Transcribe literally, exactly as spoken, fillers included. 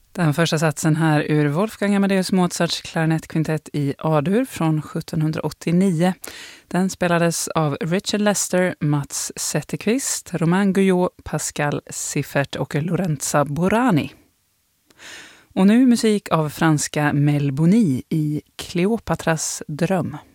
Den första satsen här ur Wolfgang Amadeus Mozarts klarinettkvintett i A-dur från sjuttonhundraåttionio. Den spelades av Richard Lester, Mats Zetterqvist, Romain Guyot, Pascal Siffert och Lorenza Borani. Och nu musik av franska Melboni i Kleopatras dröm.